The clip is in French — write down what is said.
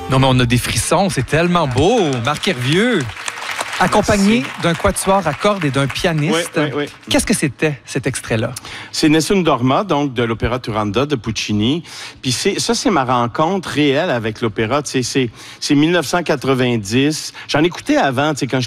Non, mais on a des frissons, c'est tellement beau. Marc Hervieux, accompagné d'un quatuor à cordes et d'un pianiste. Oui. Qu'est-ce que c'était, cet extrait-là? C'est Nessun Dorma, donc de l'opéra Turandot de Puccini. Puis c'est ma rencontre réelle avec l'opéra. C'est 1990. J'en écoutais avant, quand